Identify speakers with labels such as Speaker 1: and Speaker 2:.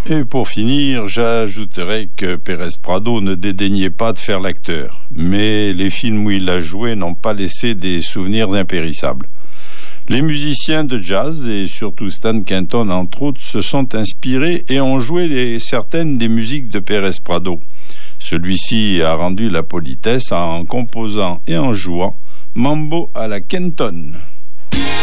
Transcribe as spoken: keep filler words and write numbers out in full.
Speaker 1: Et pour finir, j'ajouterai que Pérez Prado ne dédaignait pas de faire l'acteur, mais les films où il a joué n'ont pas laissé des souvenirs impérissables. Les musiciens de jazz, et surtout Stan Kenton entre autres, se sont inspirés et ont joué les, certaines des musiques de Pérez Prado. Celui-ci a rendu la politesse en composant et en jouant Mambo à la Kenton.